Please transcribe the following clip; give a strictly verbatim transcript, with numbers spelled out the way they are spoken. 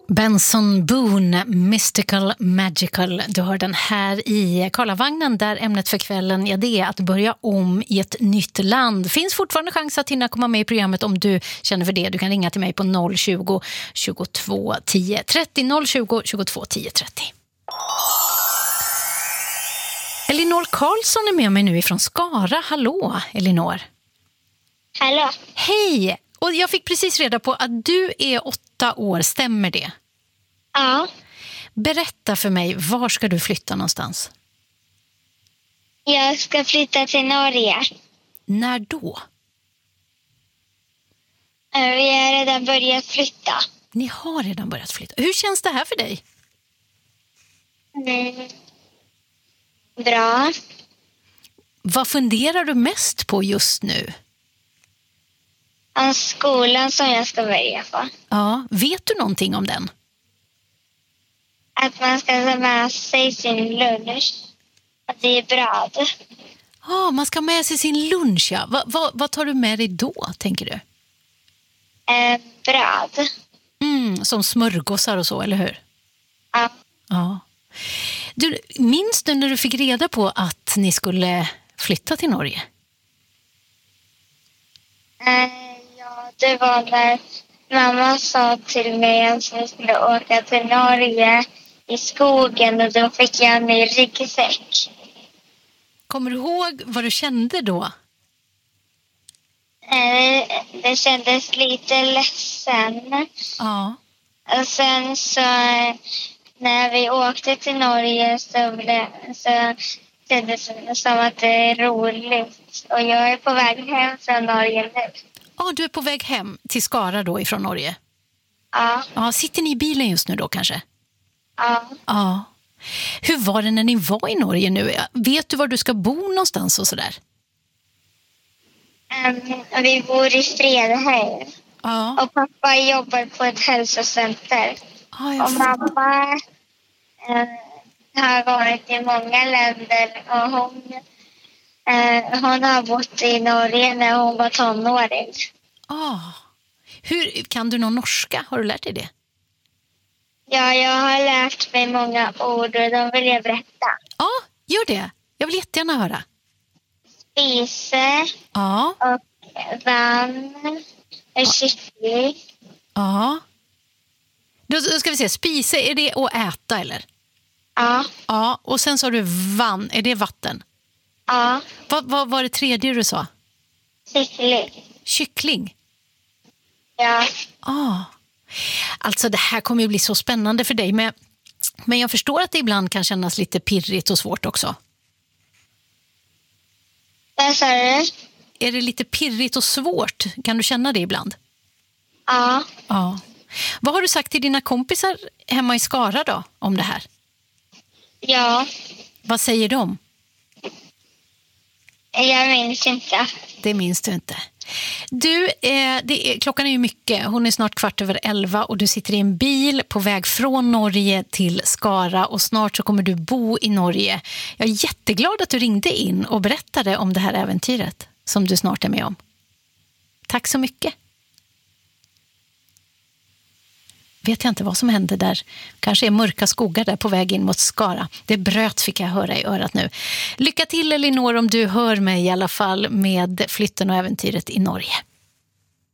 Benson Boone, Mystical Magical. Du hör den här i Karlavagnen där ämnet för kvällen är det att börja om i ett nytt land. Finns fortfarande chans att hinna komma med i programmet om du känner för det. Du kan ringa till mig på noll tjugo, tjugotvå, tio, trettio noll tjugo, tjugotvå, tio, trettio. Elinor Karlsson är med mig nu ifrån Skara. Hallå, Elinor. Hallå. Hej! Och jag fick precis reda på att du är åtta år, stämmer det? Ja. Berätta för mig, var ska du flytta någonstans? Jag ska flytta till Norge. När då? Vi har redan börjat flytta. Ni har redan börjat flytta. Hur känns det här för dig? Mm. Bra. Vad funderar du mest på just nu? Om skolan som jag ska börja på. Ja, vet du någonting om den? Att man ska ta med sig sin lunch. Att det är bröd. Ja, man ska med sig sin lunch, ja. Va, va, vad tar du med dig då, tänker du? Eh, bröd. Mm, som smörgåsar och så, eller hur? Ja. Ja. Du, minns du när du fick reda på att ni skulle flytta till Norge? Eh, ja, det var när mamma sa till mig att vi skulle åka till Norge i skogen och då fick jag en ny ryggsäck. Kommer du ihåg vad du kände då? Eh, det kändes lite ledsen. Ja. Och sen så när vi åkte till Norge så, blev, så kändes det som att det är roligt. Och jag är på väg hem från Norge nu. Ja, du är på väg hem till Skara då ifrån Norge. Ja. Ja, sitter ni i bilen just nu då kanske? Ja. Ja. Hur var det när ni var i Norge nu? Vet du var du ska bo någonstans och sådär? Um, vi bor i Fredheim. Ja. Och pappa jobbar på ett hälsocenter. Ja, jag och mamma uh, har varit i många länder. Och hon, uh, hon har bott i Norge när hon var tonåring. Ah. Hur, kan du någon norska? Har du lärt dig det? Ja, jag har lärt mig många ord och de vill jag berätta. Ja, gör det. Jag vill jättegärna höra. Spise Ja. och vann och kyckling. Ja. Då, då ska vi se. Spise, är det att äta eller? Ja. Ja, och sen sa du vann. Är det vatten? Ja. Vad, vad var det tredje du sa? Kyckling. Kyckling? Ja. Ja. Alltså det här kommer ju bli så spännande för dig. Men, men jag förstår att det ibland kan kännas lite pirrigt och svårt också. Vad sa du? Är det lite pirrigt och svårt? Kan du känna det ibland? Ja. Ja. Vad har du sagt till dina kompisar hemma i Skara då om det här? Ja. Vad säger de? Jag minns inte. Det minns du inte. Du, eh, det är, klockan är ju mycket. Hon är snart kvart över elva och du sitter i en bil på väg från Norge till Skara och snart så kommer du bo i Norge. Jag är jätteglad att du ringde in och berättade om det här äventyret som du snart är med om. Tack så mycket. Vet jag inte vad som hände där. Kanske är mörka skogar där på väg in mot Skara. Det bröt fick jag höra i örat nu. Lycka till Elinor om du hör mig i alla fall med flytten och äventyret i Norge.